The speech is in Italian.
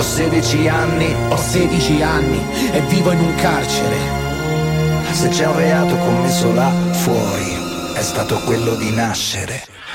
16 anni, Ho 16 anni e vivo in un carcere. se c'è un reato commesso là fuori, è stato quello di nascere.